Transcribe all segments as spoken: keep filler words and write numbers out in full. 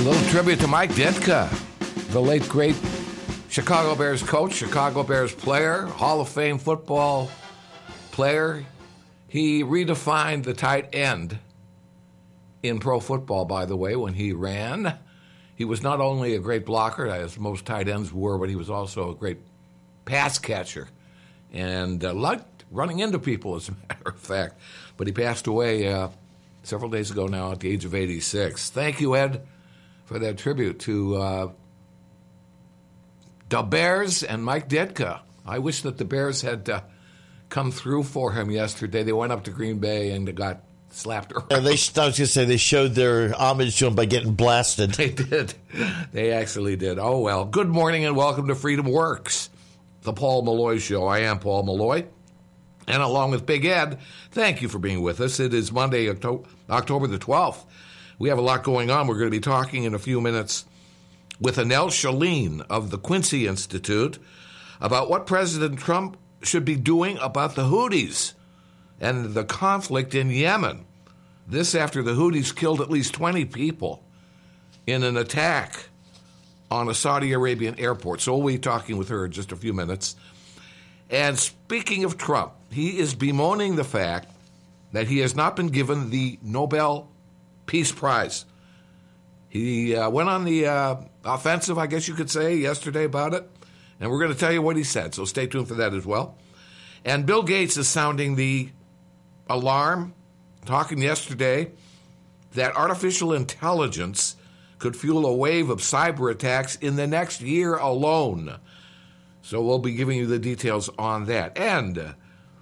A little tribute to Mike Ditka, the late, great Chicago Bears coach, Chicago Bears player, Hall of Fame football player. He redefined the tight end in pro football, by the way, when he ran. He was not only a great blocker, as most tight ends were, but he was also a great pass catcher and uh, liked running into people, as a matter of fact. But he passed away uh, several days ago now at the age of eighty-six. Thank you, Ed, for that tribute to uh, the Bears and Mike Ditka. I wish that the Bears had uh, come through for him yesterday. They went up to Green Bay and they got slapped around. Yeah, they, I was going to say they showed their homage to him by getting blasted. They did. They actually did. Oh, well. Good morning and welcome to Freedom Works, the Paul Malloy Show. I am Paul Malloy. And along with Big Ed, thank you for being with us. It is Monday, October the twelfth. We have a lot going on. We're going to be talking in a few minutes with Anel Shalin of the Quincy Institute about what President Trump should be doing about the Houthis and the conflict in Yemen. This after the Houthis killed at least twenty people in an attack on a Saudi Arabian airport. So we'll be talking with her in just a few minutes. And speaking of Trump, he is bemoaning the fact that he has not been given the Nobel Peace Prize. He uh, went on the uh, offensive, I guess you could say, yesterday about it, and we're going to tell you what he said, so stay tuned for that as well. And Bill Gates is sounding the alarm, talking yesterday that artificial intelligence could fuel a wave of cyber attacks in the next year alone. So we'll be giving you the details on that. And uh,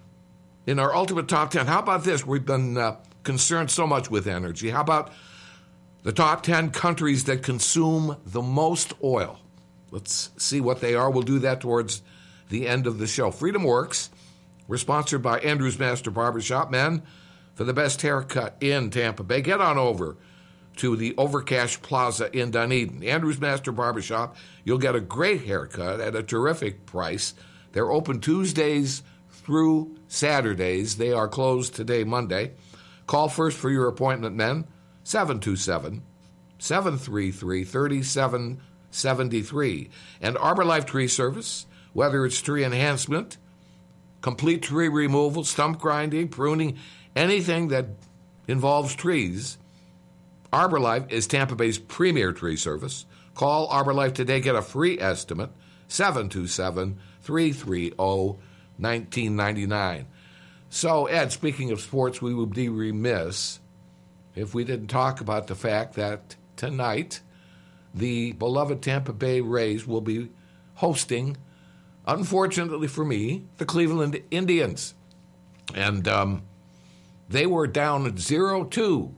in our Ultimate Top ten, how about this? We've been uh, concerned so much with energy. How about the top ten countries that consume the most oil? Let's see what they are. We'll do that towards the end of the show. Freedom Works. We're sponsored by Andrews Master Barbershop. Men, for the best haircut in Tampa Bay, get on over to the Overcash Plaza in Dunedin. Andrews Master Barbershop. You'll get a great haircut at a terrific price. They're open Tuesdays through Saturdays. They are closed today, Monday. Call first for your appointment, men. seven two seven, seven three three, three seven seven three. And ArborLife Tree Service, whether it's tree enhancement, complete tree removal, stump grinding, pruning, anything that involves trees, ArborLife is Tampa Bay's premier tree service. Call ArborLife today. Get a free estimate, seven two seven, three three zero, one nine nine nine. So, Ed, speaking of sports, we would be remiss if we didn't talk about the fact that tonight the beloved Tampa Bay Rays will be hosting, unfortunately for me, the Cleveland Indians. And um, they were down zero two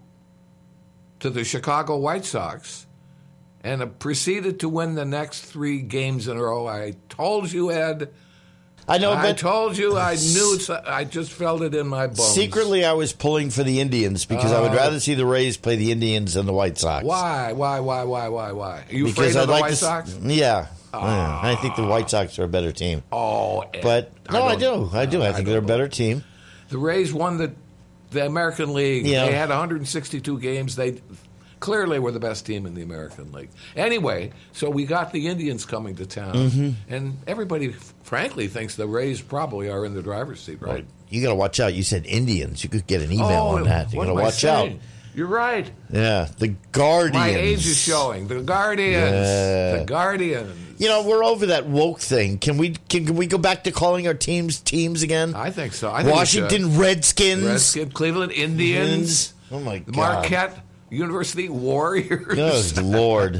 to the Chicago White Sox and proceeded to win the next three games in a row. I told you, Ed. I know, I but told you. I knew. It's, I just felt it in my bones. Secretly, I was pulling for the Indians because uh, I would rather see the Rays play the Indians than the White Sox. Why? Why? Why? Why? Why? Why? Are you because afraid of I'd the like White to, Sox? Yeah. Uh, I think the White Sox are a better team. Oh, Ed, but no, I, I do. I do. I, I think they're a better team. The Rays won the the American League. Yeah. They had one hundred sixty-two games. They clearly were the best team in the American League. Anyway, so we got the Indians coming to town, mm-hmm. and everybody, frankly, thinks the Rays probably are in the driver's seat, right? Well, you got to watch out. You said Indians. You could get an email oh, on that. You got to watch saying? out. You're right. Yeah, the Guardians. My age is showing. The Guardians. Yeah. The Guardians. You know, we're over that woke thing. Can we can, can we go back to calling our teams teams again? I think so. I think Washington Redskins. Redskins, Cleveland Indians. Oh, my God. Marquette University Warriors. Oh, Lord.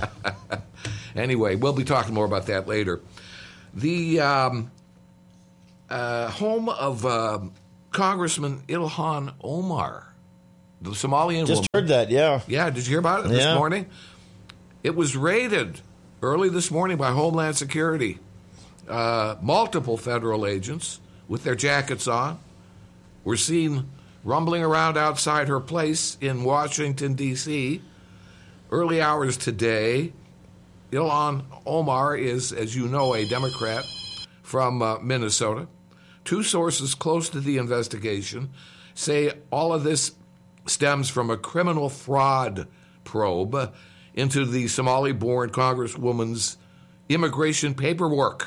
Anyway, we'll be talking more about that later. The um, uh, home of uh, Congressman Ilhan Omar, the Somalian Just woman. heard that, yeah. Yeah, did you hear about it this yeah. morning? It was raided early this morning by Homeland Security. Uh, multiple federal agents with their jackets on were seen rumbling around outside her place in Washington, D C Early hours today. Ilhan Omar is, as you know, a Democrat from uh, Minnesota. Two sources close to the investigation say all of this stems from a criminal fraud probe into the Somali-born Congresswoman's immigration paperwork,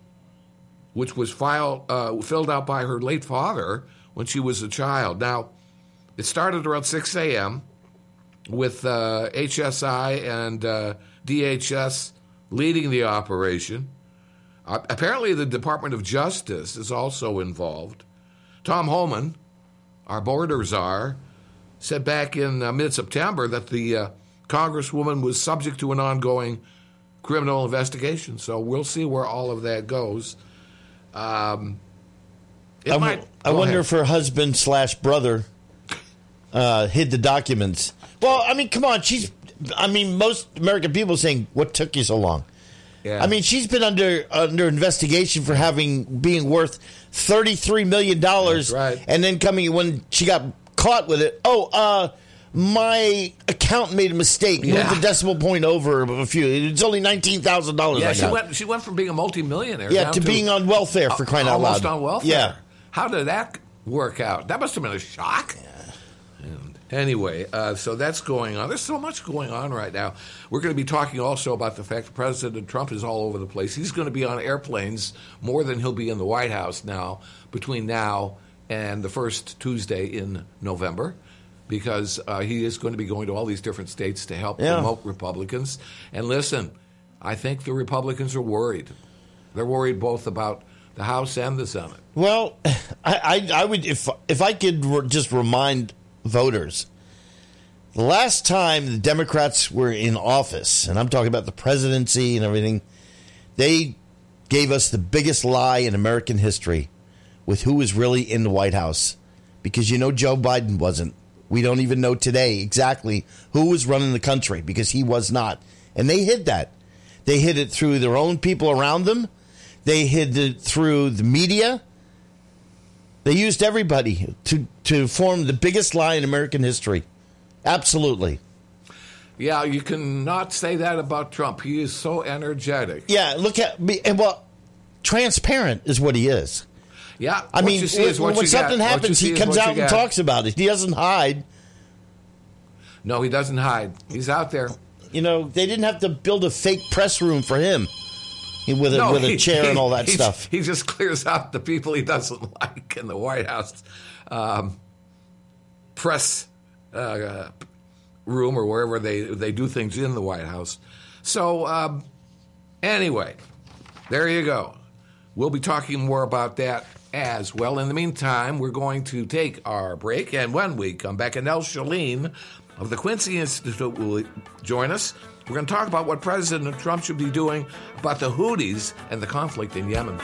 which was filed, uh, filled out by her late father when she was a child. Now, it started around six a.m. with uh, H S I and uh, D H S leading the operation. Uh, apparently, the Department of Justice is also involved. Tom Homan, our border czar, said back in uh, mid-September that the uh, Congresswoman was subject to an ongoing criminal investigation. So we'll see where all of that goes. Um, it I, might, I go wonder ahead. if her husband slash brother uh, hid the documents. Well, I mean, come on. She's. I mean, most American people are saying, "What took you so long?" Yeah. I mean, she's been under under investigation for having being worth thirty-three million dollars, That's right. and then coming when she got caught with it. Oh, uh, my accountant made a mistake. Yeah. Moved the decimal point over a few. It's only nineteen thousand dollars. Yeah, I she got. went. She went from being a multimillionaire, Yeah, down to being on welfare for crying out almost loud. on welfare. Yeah. How did that work out? That must have been a shock. And anyway, uh, so that's going on. There's so much going on right now. We're going to be talking also about the fact that President Trump is all over the place. He's going to be on airplanes more than he'll be in the White House now, between now and the first Tuesday in November, because uh, he is going to be going to all these different states to help Yeah. promote Republicans. And listen, I think the Republicans are worried. They're worried both about the House and the Senate. Well, I, I, I would if if I could re- just remind voters, the last time the Democrats were in office, and I'm talking about the presidency and everything, they gave us the biggest lie in American history with who was really in the White House, because you know Joe Biden wasn't. We don't even know today exactly who was running the country, because he was not, and they hid that. They hid it through their own people around them. They hid it through the media. They used everybody to, to form the biggest lie in American history. Absolutely. Yeah, you cannot say that about Trump. He is so energetic. Yeah, look at me. and Well, transparent is what he is. Yeah, I what mean, you see is what when you something get. What you happens, see he is comes what you out and get. talks about it. He doesn't hide. No, he doesn't hide. He's out there. You know, they didn't have to build a fake press room for him with a, No, with a he- chair he- and all that he- stuff. He just clears out the people he doesn't like in the White House um, press uh, room or wherever they, they do things in the White House. So um, anyway, there you go. We'll be talking more about that as well. In the meantime, we're going to take our break, and when we come back, Anel Shalin of the Quincy Institute will join us. We're going to talk about what President Trump should be doing about the Houthis and the conflict in Yemen.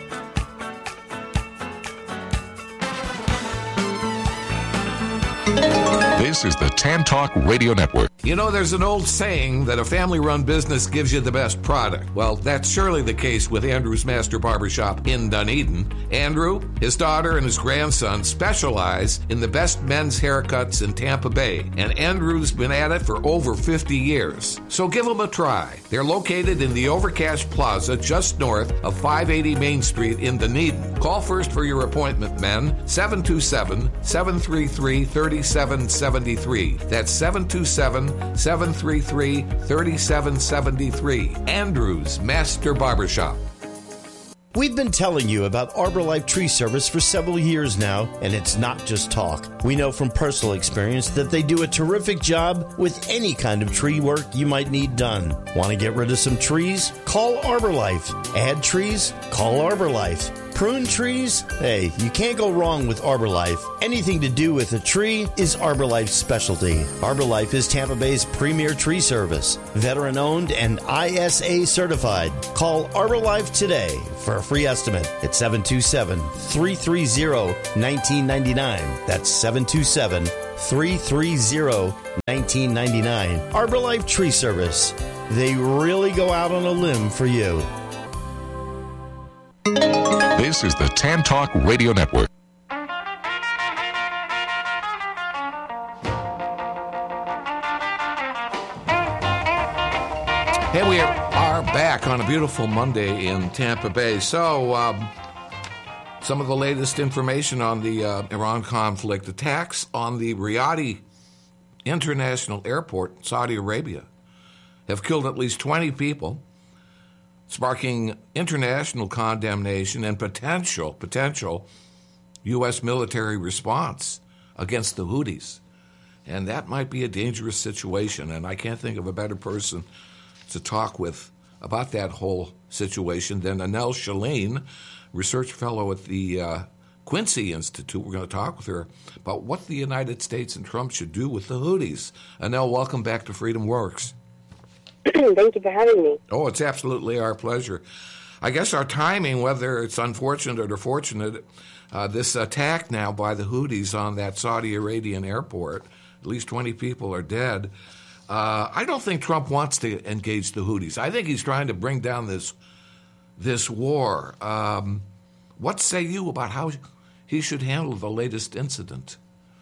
This is the Tan Talk Radio Network. You know, there's an old saying that a family-run business gives you the best product. Well, that's surely the case with Andrew's Master Barbershop in Dunedin. Andrew, his daughter, and his grandson specialize in the best men's haircuts in Tampa Bay, and Andrew's been at it for over fifty years. So give them a try. They're located in the Overcash Plaza just north of five eighty Main Street in Dunedin. Call first for your appointment, men, seven two seven, seven three three, three seven seven three. That's seven two seven, seven three three, three seven seven three. Andrew's Master Barbershop. We've been telling you about ArborLife Tree Service for several years now, and it's not just talk. We know from personal experience that they do a terrific job with any kind of tree work you might need done. Want to get rid of some trees? Call ArborLife. Add trees? Call ArborLife. Prune trees? Hey, you can't go wrong with ArborLife. Anything to do with a tree is ArborLife's specialty. ArborLife is Tampa Bay's premier tree service. Veteran owned and I S A certified. Call ArborLife today for a free estimate at seven two seven, three three zero, one nine nine nine. That's seven two seven, three three zero, one nine nine nine. ArborLife Tree Service. They really go out on a limb for you. This is the Tan Talk Radio Network. Hey, we are back on a beautiful Monday in Tampa Bay. So, um, some of the latest information on the uh, Iran conflict: attacks on the Riyadh International Airport, Saudi Arabia. have killed at least twenty people, sparking international condemnation and potential potential U S military response against the Houthis. And that might be a dangerous situation, and I can't think of a better person to talk with about that whole situation than Anel Shalin, research fellow at the uh, Quincy Institute. We're going to talk with her about what the United States and Trump should do with the Houthis. Anel, welcome back to Freedom Works. Thank you for having me. Oh, it's absolutely our pleasure. I guess our timing, whether it's unfortunate or fortunate, uh, this attack now by the Houthis on that Saudi Arabian airport, at least twenty people are dead. Uh, I don't think Trump wants to engage the Houthis. I think he's trying to bring down this this war. Um, what say you about how he should handle the latest incident?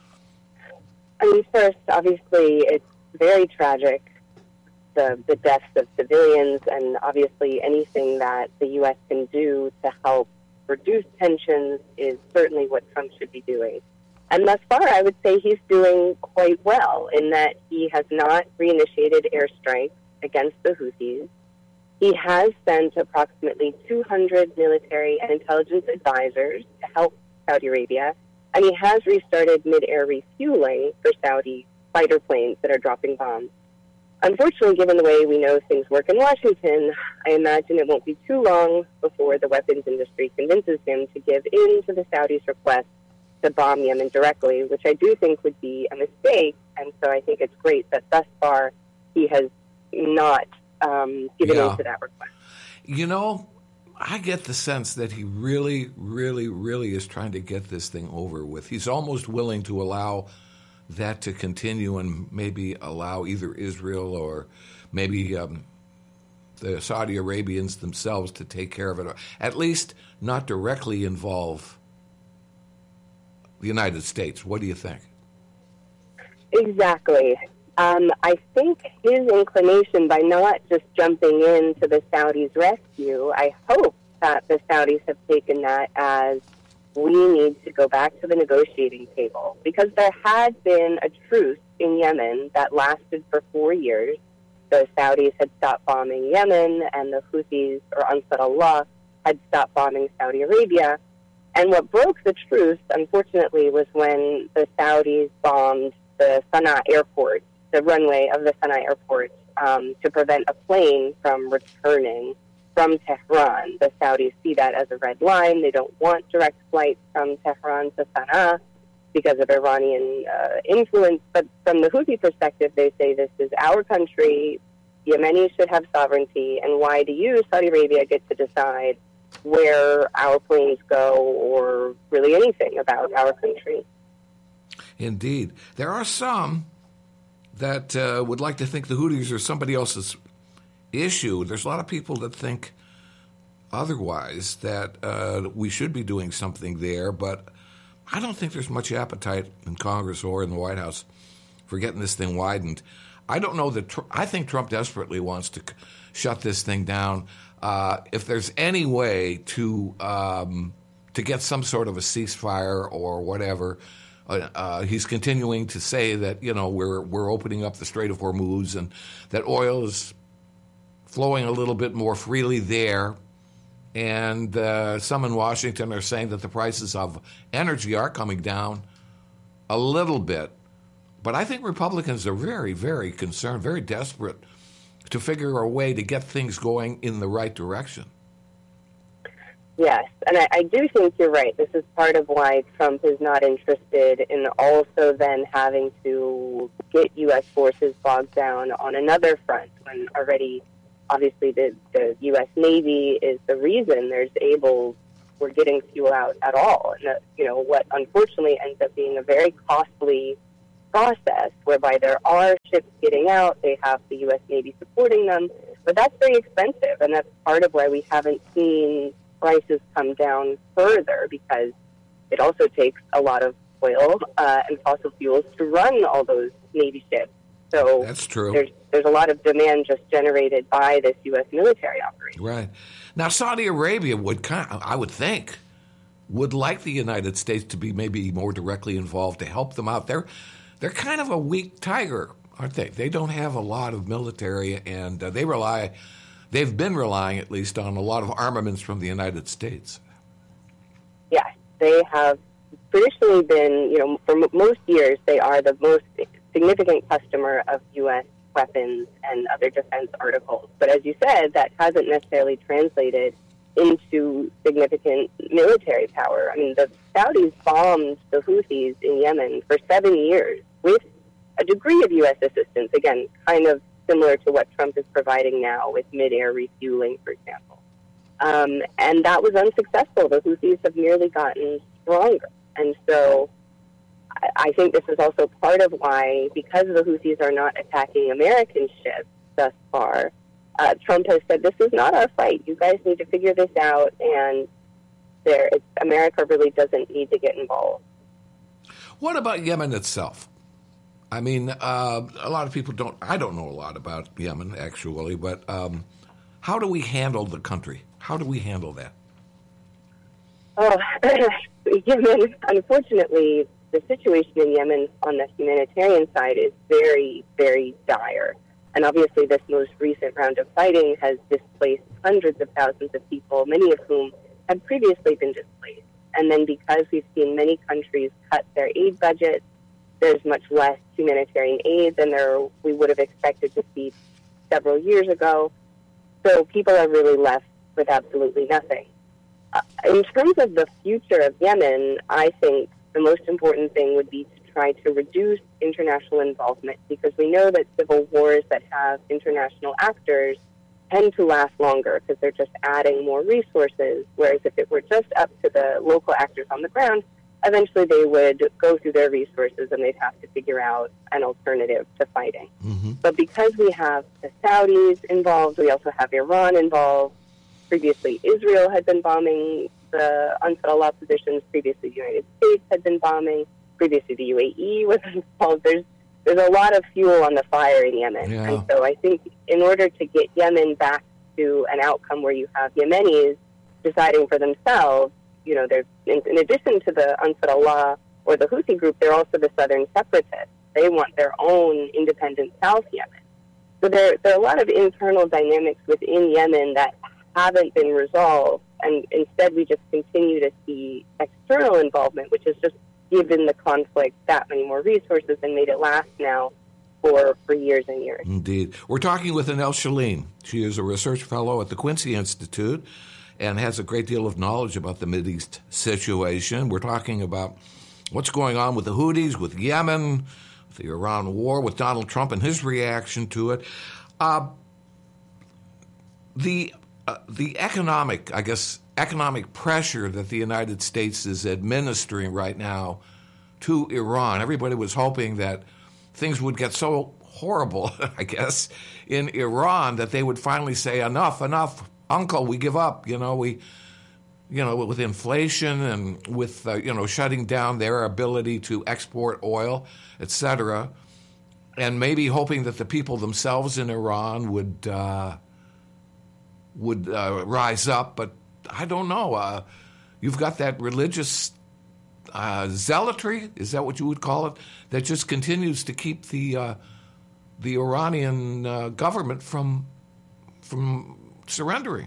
I mean, first, obviously, it's very tragic, the, the deaths of civilians, and obviously anything that the U S can do to help reduce tensions is certainly what Trump should be doing. And thus far, I would say he's doing quite well in that he has not reinitiated airstrikes against the Houthis. He has sent approximately two hundred military and intelligence advisors to help Saudi Arabia, and he has restarted mid-air refueling for Saudi fighter planes that are dropping bombs. Unfortunately, given the way we know things work in Washington, I imagine it won't be too long before the weapons industry convinces him to give in to the Saudis' request to bomb Yemen directly, which I do think would be a mistake. And so I think it's great that thus far he has not um, given yeah. in to that request. You know, I get the sense that he really, really, really is trying to get this thing over with. He's almost willing to allow that to continue and maybe allow either Israel or maybe um, the Saudi Arabians themselves to take care of it, or at least not directly involve the United States. What do you think? Exactly. Um, I think his inclination by not just jumping in to the Saudis' rescue, I hope that the Saudis have taken that as we need to go back to the negotiating table, because there had been a truce in Yemen that lasted for four years. The Saudis had stopped bombing Yemen, and the Houthis, or Ansar Allah, had stopped bombing Saudi Arabia. And what broke the truce, unfortunately, was when the Saudis bombed the Sana'a airport, the runway of the Sana'a airport, um, to prevent a plane from returning from Tehran. The Saudis see that as a red line. They don't want direct flights from Tehran to Sana'a because of Iranian uh, influence. But from the Houthi perspective, they say this is our country. Yemenis should have sovereignty. And why do you, Saudi Arabia, get to decide where our planes go or really anything about our country? Indeed. There are some that uh, would like to think the Houthis are somebody else's issue. There's a lot of people that think otherwise, that uh, we should be doing something there, but I don't think there's much appetite in Congress or in the White House for getting this thing widened. I don't know that, tr- I think Trump desperately wants to c- shut this thing down. Uh, if there's any way to um, to get some sort of a ceasefire or whatever, uh, uh, he's continuing to say that, you know, we're we're opening up the Strait of Hormuz and that oil is flowing a little bit more freely there. And uh, some in Washington are saying that the prices of energy are coming down a little bit. But I think Republicans are very, very concerned, very desperate to figure a way to get things going in the right direction. Yes, and I, I do think you're right. This is part of why Trump is not interested in also then having to get U S forces bogged down on another front when already, obviously, the, the U S Navy is the reason there's able, we're getting fuel out at all. And, uh, you know, what unfortunately ends up being a very costly process whereby there are ships getting out, they have the U S Navy supporting them, but that's very expensive, and that's part of why we haven't seen prices come down further, because it also takes a lot of oil uh, and fossil fuels to run all those Navy ships. So that's true. There's, there's a lot of demand just generated by this U S military operation. Right. Now, Saudi Arabia would, kind of, I would think, would like the United States to be maybe more directly involved to help them out. They're, they're kind of a weak tiger aren't they? They don't have a lot of military, and uh, they rely, they've been relying at least on a lot of armaments from the United States. Yes, they have traditionally been, you know, for m- most years, they are the most significant customer of U S weapons and other defense articles. But as you said, that hasn't necessarily translated into significant military power. I mean, the Saudis bombed the Houthis in Yemen for seven years with a degree of U S assistance, again, kind of similar to what Trump is providing now with mid-air refueling, for example. Um, and that was unsuccessful. The Houthis have merely gotten stronger. And so I, I think this is also part of why, because the Houthis are not attacking American ships thus far, uh, Trump has said, this is not our fight. You guys need to figure this out, and there, it's, America really doesn't need to get involved. What about Yemen itself? I mean, uh, a lot of people don't, I don't know a lot about Yemen, actually, but um, how do we handle the country? How do we handle that? Oh, Yemen, unfortunately, the situation in Yemen on the humanitarian side is very, very dire. And obviously this most recent round of fighting has displaced hundreds of thousands of people, many of whom had previously been displaced. And then because we've seen many countries cut their aid budgets, there's much less humanitarian aid than there we would have expected to see several years ago. So people are really left with absolutely nothing. Uh, in terms of the future of Yemen, I think the most important thing would be to try to reduce international involvement, because we know that civil wars that have international actors tend to last longer because they're just adding more resources, whereas if it were just up to the local actors on the ground, eventually they would go through their resources and they'd have to figure out an alternative to fighting. Mm-hmm. But because we have the Saudis involved, we also have Iran involved. Previously, Israel had been bombing the Ansar Allah positions. Previously, the United States had been bombing. Previously, the U A E was involved. There's there's a lot of fuel on the fire in Yemen. Yeah. And so I think in order to get Yemen back to an outcome where you have Yemenis deciding for themselves, you know, there's in, in addition to the Ansar Allah or the Houthi group, they're also the Southern separatists. They want their own independent South Yemen. So there, there are a lot of internal dynamics within Yemen that haven't been resolved, and instead we just continue to see external involvement, which has just given the conflict that many more resources and made it last now for, for years and years. Indeed. We're talking with Anel Shalin. She is a research fellow at the Quincy Institute and has a great deal of knowledge about the Mideast situation. We're talking about what's going on with the Houthis, with Yemen, with the Iran war, with Donald Trump and his reaction to it. Uh, the uh, the economic, I guess, economic pressure that the United States is administering right now to Iran. Everybody was hoping that things would get so horrible, I guess, in Iran that they would finally say, enough, enough, uncle, we give up. You know, we, you know, with inflation and with, uh, you know, shutting down their ability to export oil, et cetera, and maybe hoping that the people themselves in Iran would uh, would uh, rise up. But I don't know. Uh, you've got that religious uh, zealotry, is that what you would call it, that just continues to keep the uh, the Iranian uh, government from from surrendering.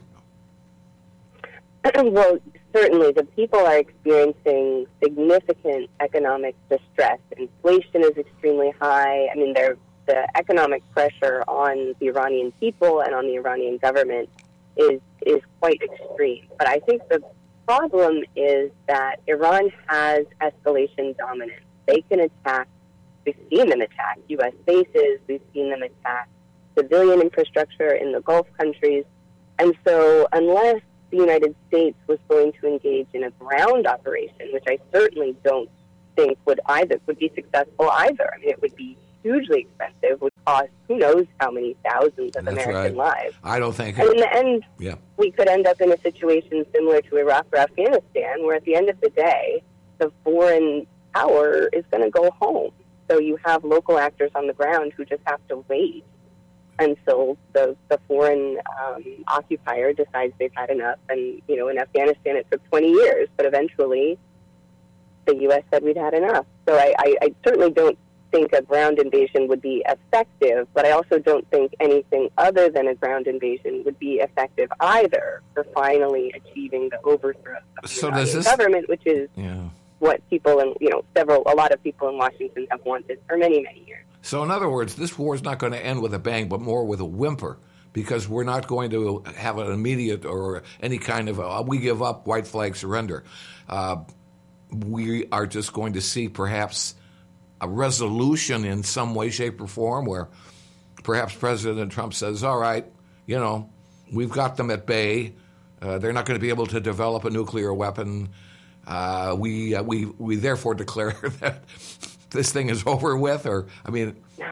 Well, certainly the people are experiencing significant economic distress. Inflation is extremely high. I mean, the economic pressure on the Iranian people and on the Iranian government is is quite extreme. But I think the problem is that Iran has escalation dominance. They can attack, we've seen them attack U S bases, we've seen them attack civilian infrastructure in the Gulf countries. And so unless the United States was going to engage in a ground operation, which I certainly don't think would either would be successful either. I mean, it would be hugely expensive, would cost who knows how many thousands of That's American right. lives. I don't think And it, in the end, yeah. we could end up in a situation similar to Iraq or Afghanistan, where at the end of the day, the foreign power is going to go home. So you have local actors on the ground who just have to wait until the, the foreign um, occupier decides they've had enough. And, you know, in Afghanistan it took twenty years, but eventually the U S said we'd had enough. So I, I, I certainly don't think a ground invasion would be effective, but I also don't think anything other than a ground invasion would be effective either for finally achieving the overthrow of the So Iranian does this- government, which is Yeah. what people and you know several a lot of people in Washington have wanted for many many years. So in other words, this war is not going to end with a bang, but more with a whimper, because we're not going to have an immediate or any kind of a, we give up, white flag surrender. Uh, we are just going to see perhaps a resolution in some way, shape, or form where perhaps President Trump says, all right, you know, we've got them at bay. Uh, they're not going to be able to develop a nuclear weapon. Uh, we, uh, we, we therefore declare that this thing is over with. Or, I mean,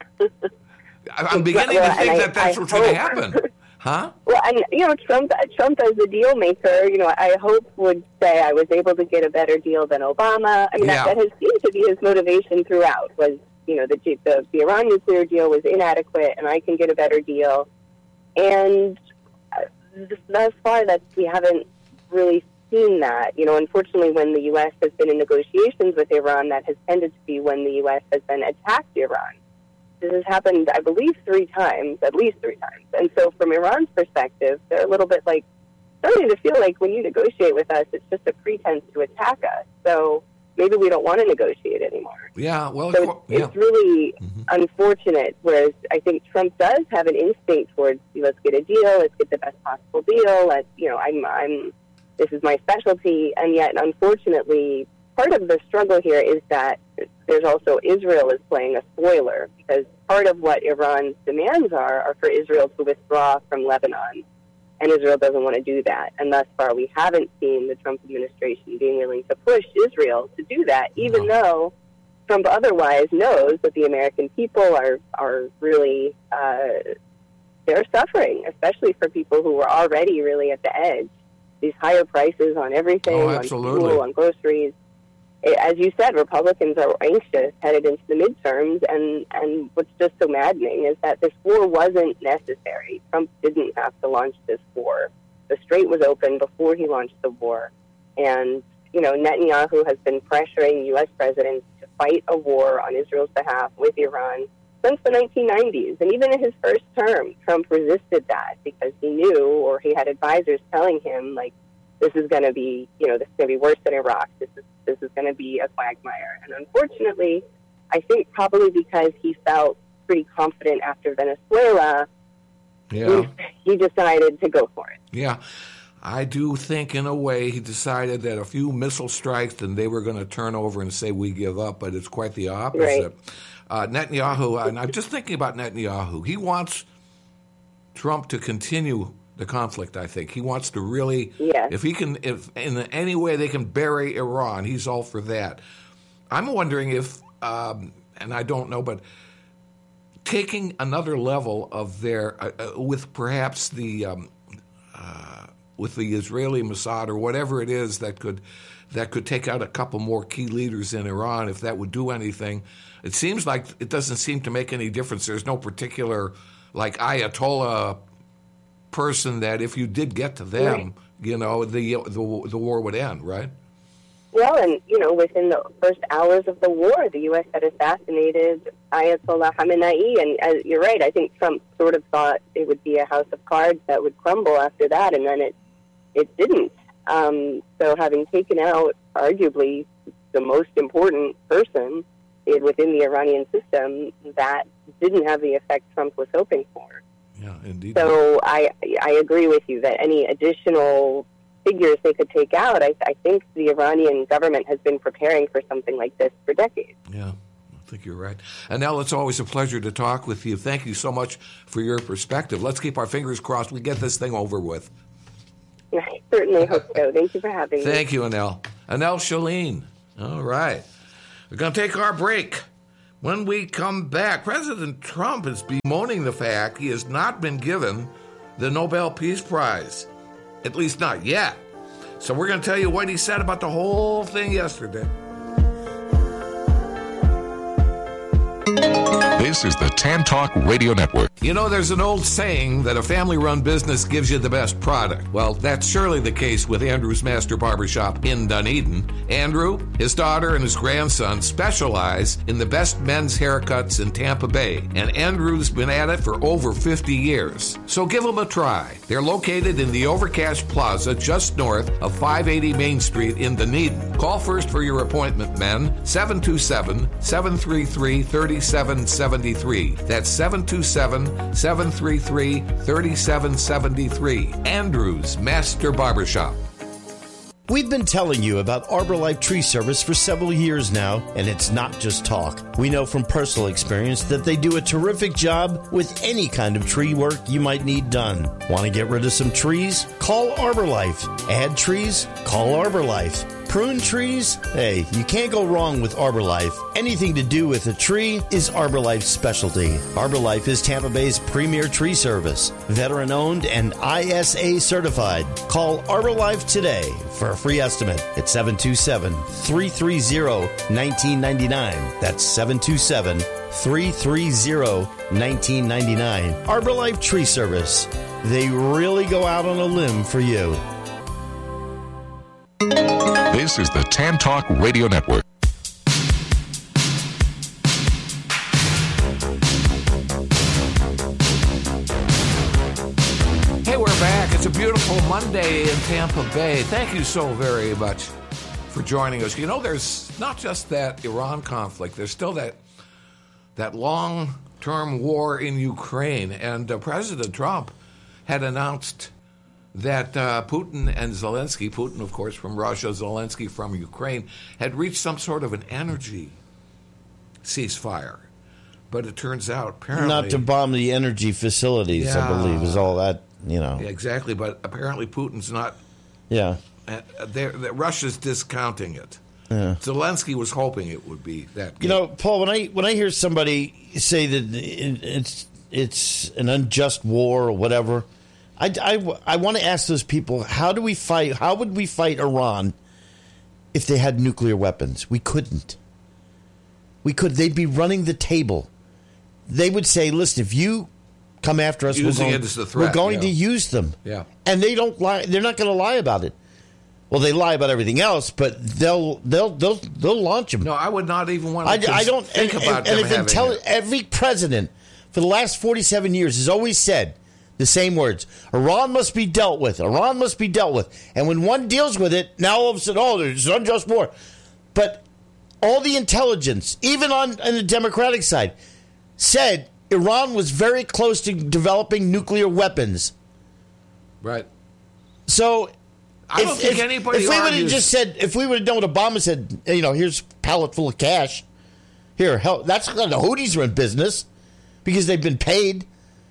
I'm beginning Well, to think and I- that that's I what's going to hope. happen. Huh? Well, and you know, Trump, Trump as a deal maker, you know, I hope would say I was able to get a better deal than Obama. I mean, Yeah. that, that has seemed to be his motivation throughout. Was you know, the the, the Iran nuclear deal was inadequate, and I can get a better deal. And uh, thus far, that we haven't really seen that. You know, unfortunately, when the U S has been in negotiations with Iran, that has tended to be when the U S has then attacked Iran. This has happened, I believe, three times, at least three times. And so from Iran's perspective, they're a little bit like, starting to feel like when you negotiate with us, it's just a pretense to attack us. So maybe we don't want to negotiate anymore. Yeah, well, So of cour- it's, yeah. it's really unfortunate, whereas I think Trump does have an instinct towards, let's get a deal, let's get the best possible deal, let's, you know, I'm, I'm, this is my specialty, and yet, unfortunately, part of the struggle here is that there's also Israel is playing a spoiler, because part of what Iran's demands are are for Israel to withdraw from Lebanon, and Israel doesn't want to do that. And thus far, we haven't seen the Trump administration being willing to push Israel to do that, even No. though Trump otherwise knows that the American people are are really uh, they're suffering, especially for people who were already really at the edge. These higher prices on everything, Oh, on absolutely. fuel, on groceries. As you said, Republicans are anxious headed into the midterms, and, and what's just so maddening is that this war wasn't necessary. Trump didn't have to launch this war. The strait was open before he launched the war. And, you know, Netanyahu has been pressuring U S presidents to fight a war on Israel's behalf with Iran since the nineteen nineties. And even in his first term, Trump resisted that because he knew, or he had advisors telling him, like, this is going to be, you know, this is going to be worse than Iraq. This is this is going to be a quagmire. And unfortunately, I think probably because he felt pretty confident after Venezuela, Yeah. he, he decided to go for it. Yeah. I do think, in a way, he decided that a few missile strikes and they were going to turn over and say, we give up, but it's quite the opposite. Right. Uh, Netanyahu, and I'm just thinking about Netanyahu, he wants Trump to continue the conflict, I think. He wants to really, Yes. if he can, if in any way they can bury Iran, he's all for that. I'm wondering if, um, and I don't know, but taking another level of their, uh, uh, with perhaps the, um, uh, with the Israeli Mossad or whatever it is that could, that could take out a couple more key leaders in Iran, if that would do anything. It seems like it doesn't seem to make any difference. There's no particular, like, Ayatollah person that if you did get to them, Right. you know, the, the the war would end, right? Well, and, you know, within the first hours of the war, the U S had assassinated Ayatollah Khamenei. And uh, you're right, I think Trump sort of thought it would be a house of cards that would crumble after that, and then it, it didn't. Um, so having taken out arguably the most important person within the Iranian system, that didn't have the effect Trump was hoping for. Yeah, indeed. So I I agree with you that any additional figures they could take out, I, I think the Iranian government has been preparing for something like this for decades. Yeah, I think you're right. Annelle, it's always a pleasure to talk with you. Thank you so much for your perspective. Let's keep our fingers crossed we get this thing over with. I certainly hope so. Thank you for having me. Thank you, Annelle. Annelle Shalene. All right. We're going to take our break. When we come back, President Trump is bemoaning the fact he has not been given the Nobel Peace Prize, at least not yet. So we're going to tell you what he said about the whole thing yesterday. This is the Tan Talk Radio Network. You know, there's an old saying that a family-run business gives you the best product. Well, that's surely the case with Andrew's Master Barbershop in Dunedin. Andrew, his daughter, and his grandson specialize in the best men's haircuts in Tampa Bay, and Andrew's been at it for over fifty years. So give them a try. They're located in the Overcash Plaza just north of five eighty Main Street in Dunedin. Call first for your appointment, men. seven two seven, seven three three, three seven seven three. That's seven two seven, seven three three, three seven seven three. Andrew's Master Barbershop. We've been telling you about Arbor Life Tree Service for several years now, and it's not just talk. We know from personal experience that they do a terrific job with any kind of tree work you might need done. Want to get rid of some trees? Call Arbor Life. Add trees? Call Arbor Life. Prune trees? Hey, you can't go wrong with Arbor Life. Anything to do with a tree is Arbor Life's specialty. Arbor Life is Tampa Bay's premier tree service. Veteran owned and I S A certified. Call Arbor Life today for a free estimate at seven two seven, three three zero, one nine nine nine. That's seven two seven, three three zero, one nine nine nine. Arbor Life Tree Service. They really go out on a limb for you. This is the Tan Talk Radio Network. Hey, we're back. It's a beautiful Monday in Tampa Bay. Thank you so very much for joining us. You know, there's not just that Iran conflict. There's still that that long-term war in Ukraine. And uh, President Trump had announced that uh, Putin and Zelensky, Putin, of course, from Russia, Zelensky from Ukraine, had reached some sort of an energy ceasefire. But it turns out, apparently... Not to bomb the energy facilities, Yeah. I believe, is all that, you know. Yeah, exactly, but apparently Putin's not... Yeah. Uh, they're, they're, Russia's discounting it. Yeah. Zelensky was hoping it would be that good. You know, Paul, when I when I hear somebody say that it, it's it's an unjust war or whatever... I, I, I want to ask those people, how do we fight? How would we fight Iran if they had nuclear weapons? We couldn't. We could. They'd be running the table. They would say, listen, if you come after us, Using we're it going, as a threat, we're going yeah. to use them. Yeah. And they don't lie. They're not going to lie about it. Well, they lie about everything else, but they'll they'll they'll they'll launch them. No, I would not even want I, to I don't think and, about and, them and if having intelli- it. every president for the last forty-seven years has always said the same words. Iran must be dealt with. Iran must be dealt with. And when one deals with it, now all of a sudden, oh, there's an unjust war. But all the intelligence, even on, on the Democratic side, said Iran was very close to developing nuclear weapons. Right. So I don't think anybody if we would have argues- just said, if we would have done what Obama said, you know, here's a pallet full of cash. Here, hell, that's how the Houthis are in business because they've been paid.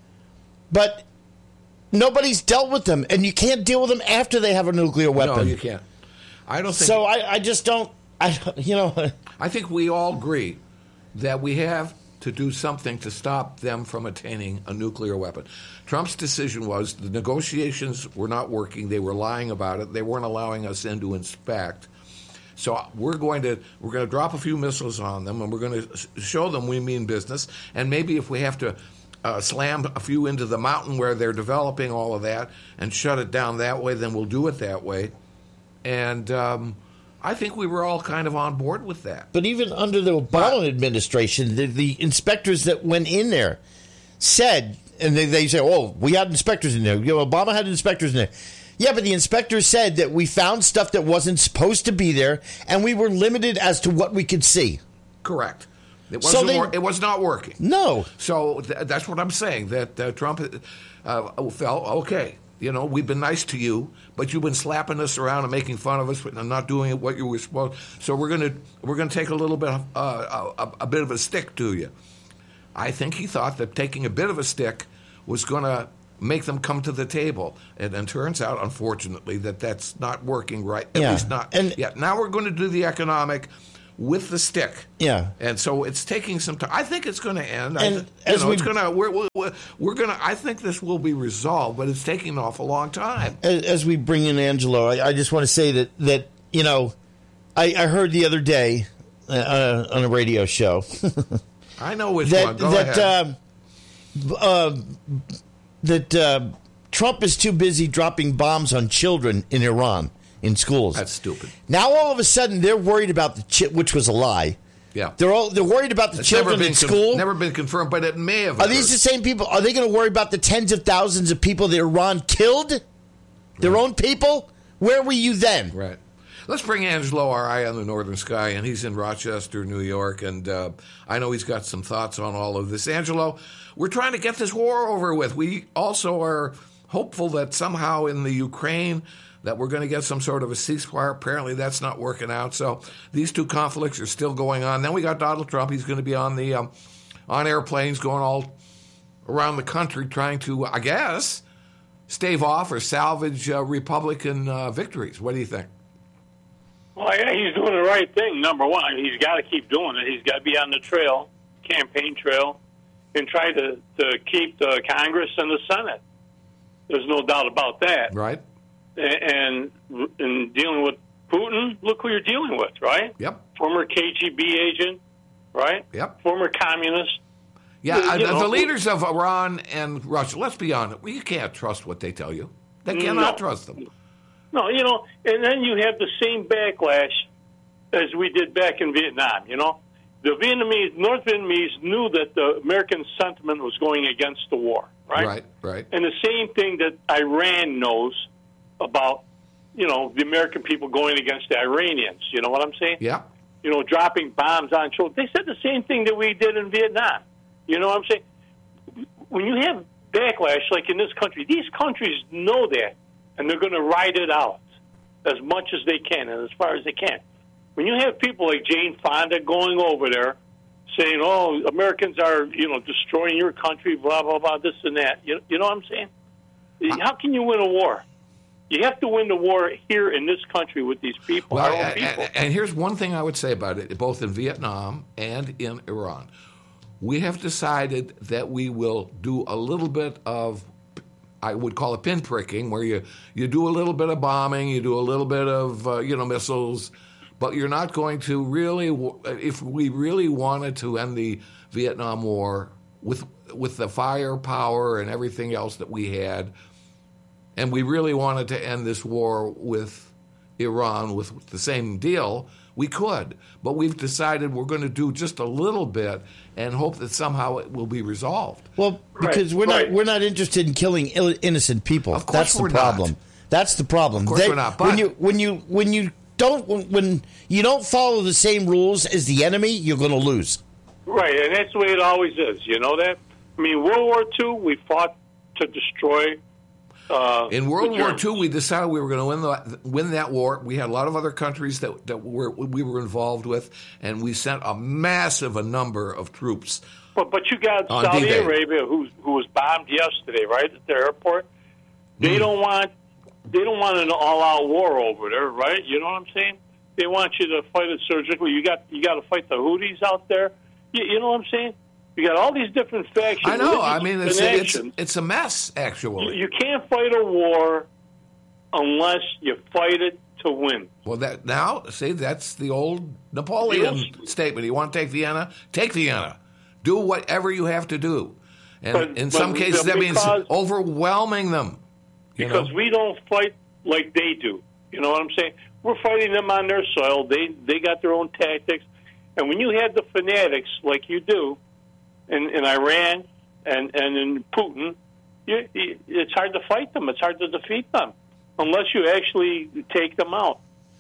But nobody's dealt with them, and you can't deal with them after they have a nuclear weapon. No, you can't. I don't think... So I, I just don't, I, you know... I think we all agree that we have to do something to stop them from attaining a nuclear weapon. Trump's decision was the negotiations were not working. They were lying about it. They weren't allowing us in to inspect. So we're going to we're going to drop a few missiles on them, and we're going to show them we mean business. And maybe if we have to uh, slam a few into the mountain where they're developing all of that and shut it down that way, then we'll do it that way. And um, I think we were all kind of on board with that. But even under the Obama administration, the, the inspectors that went in there said, and they, they say, oh, we had inspectors in there. You know, Obama had inspectors in there. Yeah, but the inspectors said that we found stuff that wasn't supposed to be there, and we were limited as to what we could see. Correct. It So wasn't. they- wor- it was not working. No. So th- that's what I'm saying. That uh, Trump uh, felt okay. You know, we've been nice to you, but you've been slapping us around and making fun of us and not doing what you were supposed. So we're gonna we're gonna take a little bit of, uh, a, a bit of a stick to you. I think he thought that taking a bit of a stick was going to make them come to the table, and it turns out, unfortunately, that that's not working right. At Yeah. least not And- yet. Now we're going to do the economic with the stick. Yeah. And so it's taking some time. I think it's going to end. I, And you as know, we- it's going to. We're, we're, we're going to. I think this will be resolved, but it's taking an awful long time. As, as we bring in Angelo, I, I just want to say that, that you know, I, I heard the other day uh, on a radio show I know which that one. Go that ahead. Uh, uh, that uh, Trump is too busy dropping bombs on children in Iran in schools. That's stupid. Now all of a sudden they're worried about the chi- which was a lie. Yeah, they're all they're worried about the it's children in con- school. Never been confirmed, but it may have. Are these the same people? Are they going to worry about the tens of thousands of people that Iran killed? Their right. own people? Where were you then? Right. Let's bring Angelo, our eye on the northern sky, and he's in Rochester, New York, and uh, I know he's got some thoughts on all of this. Angelo, we're trying to get this war over with. We also are hopeful that somehow in the Ukraine that we're going to get some sort of a ceasefire. Apparently that's not working out. So these two conflicts are still going on. Then we got Donald Trump. He's going to be on the um, on airplanes going all around the country trying to, I guess, stave off or salvage uh, Republican uh, victories. What do you think? Well, yeah, he's doing the right thing, number one. He's got to keep doing it. He's got to be on the trail, campaign trail, and try to, to keep the Congress and the Senate. There's no doubt about that. Right. And in dealing with Putin, look who you're dealing with, right? Yep. Former K G B agent, right? Yep. Former communist. Yeah, uh, you the, know, the leaders of Iran and Russia, let's be honest, you can't trust what they tell you. They cannot no. trust them. No, you know, and then you have the same backlash as we did back in Vietnam, you know. The Vietnamese, North Vietnamese knew that the American sentiment was going against the war, right? Right, right. And the same thing that Iran knows about, you know, the American people going against the Iranians. You know what I'm saying? Yeah. You know, dropping bombs on children. They said the same thing that we did in Vietnam. You know what I'm saying? When you have backlash like in this country, these countries know that, and they're going to ride it out as much as they can and as far as they can. When you have people like Jane Fonda going over there saying, oh, Americans are, you know, destroying your country, blah, blah, blah, this and that, you, you know what I'm saying? How can you win a war? You have to win the war here in this country with these people, well, our own and, people. And, and here's one thing I would say about it, both in Vietnam and in Iran. We have decided that we will do a little bit of, I would call it pinpricking, where you, you do a little bit of bombing, you do a little bit of, uh, you know, missiles, but you're not going to really, if we really wanted to end the Vietnam War with with the firepower and everything else that we had, and we really wanted to end this war with Iran with the same deal, we could. But we've decided we're going to do just a little bit and hope that somehow it will be resolved. Well, because right, we're right. not we're not interested in killing Ill- innocent people. Of course That's we're the problem. not. That's the problem. Of course they, we're not, but- when you when you when you don't when, when you don't follow the same rules as the enemy, you're going to lose. Right, and that's the way it always is. You know that? I mean, World War Two, we fought to destroy. Uh, In World the War Germans. Two, we decided we were going to win the, win that war. We had a lot of other countries that, that were, we were involved with, and we sent a massive a number of troops. But but you got On Saudi D-Day. Arabia, who who was bombed yesterday, right at the airport. They Mm. don't want they don't want an all-out war over there, right? You know what I'm saying? They want you to fight it surgically. You got you got to fight the Houthis out there. You, you know what I'm saying? You got all these different factions. I know. I mean, it's and it's, actions. it's a mess, actually. You, you can't fight a war unless you fight it to win. Well, that now, see, that's the old Napoleon Yes. statement. You want to take Vienna? Take Vienna. Do whatever you have to do. And But- in but some cases, that means because- overwhelming them. You Because know? we don't fight like they do. You know what I'm saying? We're fighting them on their soil. They they got their own tactics. And when you have the fanatics like you do in, in Iran and, and in Putin, you, you, it's hard to fight them. It's hard to defeat them unless you actually take them out.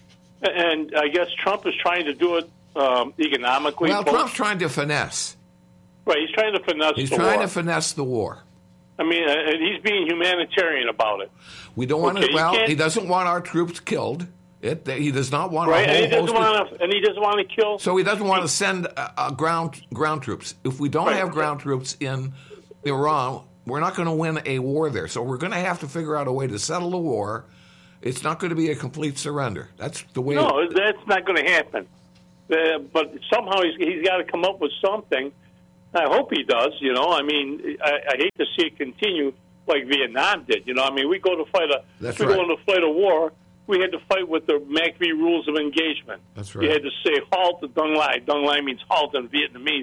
And I guess Trump is trying to do it um, economically. Well, both- Trump's trying to finesse. right, he's trying to finesse He's the trying war. to finesse the war. I mean, uh, and he's being humanitarian about it. We don't want Okay, to. you Well, can't- he doesn't want our troops killed. It, he does not want Right, a and he whole doesn't host of- want to, and he doesn't want to kill. So he doesn't want to send uh, uh, ground ground troops. If we don't Right. have ground troops in Iran, we're not going to win a war there. So we're going to have to figure out a way to settle the war. It's not going to be a complete surrender. That's the way. No, that's not going to happen. Uh, but somehow he's, he's got to come up with something. I hope he does. You know, I mean, I, I hate to see it continue like Vietnam did. You know, I mean, we go to fight a That's we right. go to fight a war. We had to fight with the M A C V rules of engagement. That's You right. had to say halt to Dong Lai. Dong Lai means halt in Vietnamese.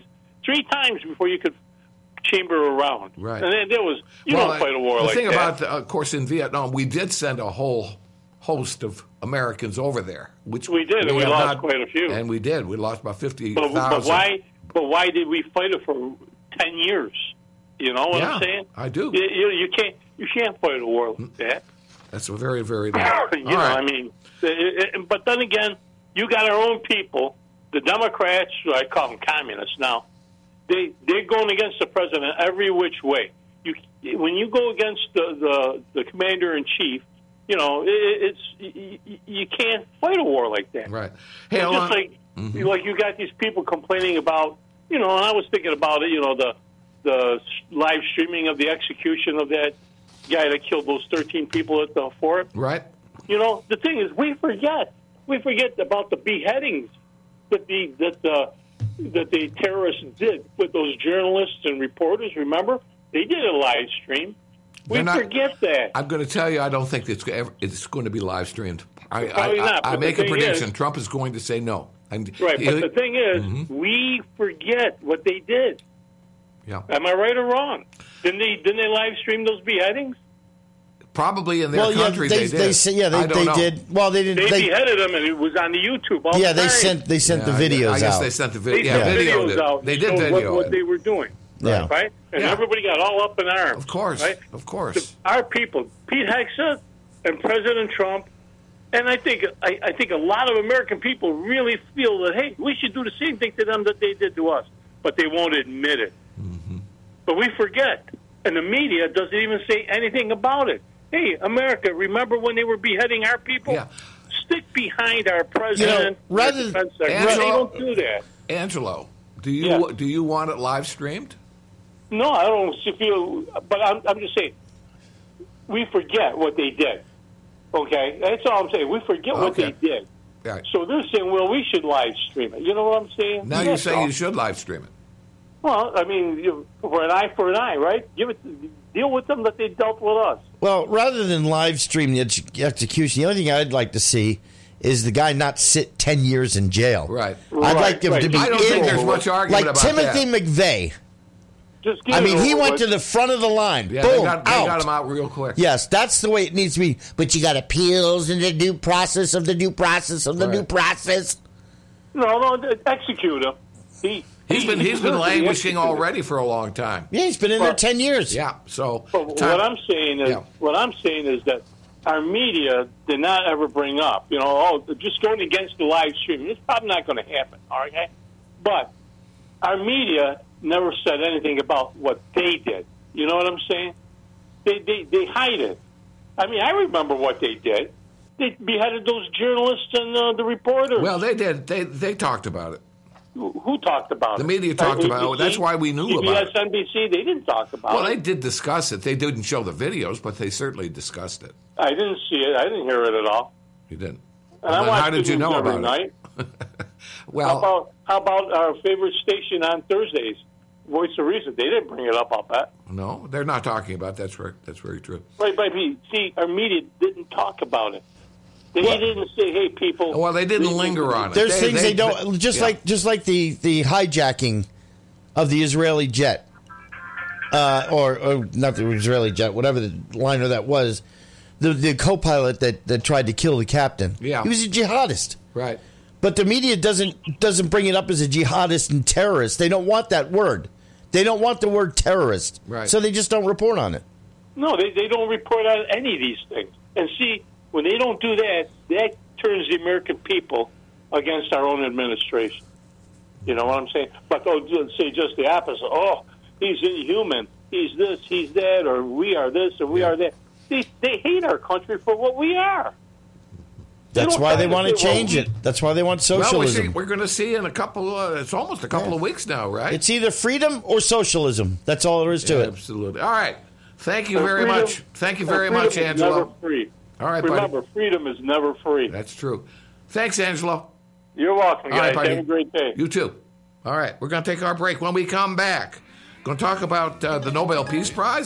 three times before you could chamber around. Right. And then there was, you well, don't fight a war the like thing that. about, the, of course, in Vietnam, we did send a whole host of Americans over there. Which We did, and we have lost not- quite a few. And we did. We lost about fifty thousand. But, but why? But why did we fight it for ten years? You know what Yeah, I'm saying? I do. You, you, you can't. You can't fight a war like that. That's a very, very you nice. know, I mean, it, it, but then again, you got our own people, the Democrats. I call them communists now. They they're going against the president every which way. You when you go against the the, the commander in chief, you know it, it's you, you can't fight a war like that. Right. Hey, It's hold just on. like you like you got these people complaining about, you know, and I was thinking about it, you know, the the live streaming of the execution of that guy that killed those thirteen people at the fort. Right. You know, the thing is, we forget we forget about the beheadings that the that the that the terrorists did with those journalists and reporters. Remember, they did a live stream. We They're not- forget that. I'm going to tell you, I don't think it's ever, it's going to be live streamed. I, Probably I, not, I, I but make the a thing prediction. is- Trump is going to say no. And Right, he- but the thing is, Mm-hmm. we forget what they did. yeah, Am I right or wrong? Didn't they didn't they live stream those beheadings? probably in their Well, yeah, country they, they, they, did. say, yeah, I they, don't they know. did. Well, they didn't. They, They, beheaded them, and it was on the YouTube. All yeah, the they time. sent they sent the Yeah, I- videos I guess out. they sent the They video. sent Yeah, video. videos did. out. They to did show video what, it. what they were doing. Yeah. Right, and Yeah. everybody got all up in arms. Of course, right? of course. Our people, Pete Hegseth and President Trump, and I think I, I think a lot of American people really feel that hey, we should do the same thing to them that they did to us, but they won't admit it. Mm-hmm. But we forget, and the media doesn't even say anything about it. Hey, America, remember when they were beheading our people? Yeah. Stick behind our president. You know, rather our than- defense secretary. Angelo- They don't do that. Angelo, do you Yeah. do you want it live streamed? No, I don't feel. But I'm, I'm just saying, we forget what they did. Okay, that's all I'm saying. We forget what Okay. they did. Right. So they're saying, well, we should live stream it. You know what I'm saying? Now you're That's saying all. you should live stream it. Well, I mean, you, for an eye for an eye, right? Give it, deal with them that they dealt with us. Well, rather than live stream the ex- execution, the only thing I'd like to see is the guy not sit ten years in jail. Right. I'd Right, like him right. to be I don't think in- there's much argument like about Timothy that. McVeigh. Just give I it mean, he over went with. to the front of the line. Yeah, Boom, they, got, they out. got him out real quick. Yes, that's the way it needs to be. But you got appeals and the due process of the due process of the Right. due process. No, no, execute him. He, He's he- been he's been deserves to be languishing executed. already for a long time. Yeah, he's been in there Well, ten years. Yeah. So But time- what I'm saying is, Yeah. what I'm saying is that our media did not ever bring up, you know, oh, just going against the live streaming. It's probably not going to happen, all right? But our media never said anything about what they did. You know what I'm saying? They they they hide it. I mean, I remember what they did. They beheaded those journalists and uh, the reporters. well, they did. They they talked about it. who, who talked about The it? media talked Uh, about it. A B C, That's why we knew C B S, about it. N B C, they didn't talk about Well, it. they did discuss it. They didn't show the videos, but they certainly discussed it. I didn't see it. I didn't hear it at all. You didn't. And Well, I then watch how did the you news know every about night. it? How Well, about how about our favorite station on Thursdays, Voice of Reason? They didn't bring it up. I'll bet. no, they're not talking about that. That's very, that's very true. Right, but see, our media didn't talk about it. They didn't say, "Hey, people." Well, they didn't linger on it. There's They- things they, they- don't just yeah. like just like the the hijacking of the Israeli jet, uh, or, or not the Israeli jet, whatever the liner that was, the the co-pilot that, that tried to kill the captain. Yeah. He was a jihadist, Right. but the media doesn't doesn't bring it up as a jihadist and terrorist. They don't want that word. They don't want the word terrorist, Right. so they just don't report on it. No, they they don't report on any of these things. And see, when they don't do that, that turns the American people against our own administration. You know what I'm saying? But they'll say just the opposite. Oh, he's inhuman. He's this, he's that, or we are this, or we Yeah. are that. They, they hate our country for what we are. That's don't why try they to want to say, well, change we- it. That's why they want Well, we see, socialism. we're going to see in a couple. Uh, it's almost a couple Yeah. of weeks now, right? It's either freedom or socialism. That's all there is to Yeah, it. absolutely. All right. Thank you And very freedom- much. Thank you and very freedom much, is Angelo. Never free. All right, buddy. Remember, freedom is never free. That's true. Thanks, Angelo. You're welcome, All right, guys. buddy. Have a great day. You too. All right. We're going to take our break. When we come back, going to talk about uh, the Nobel Peace Prize.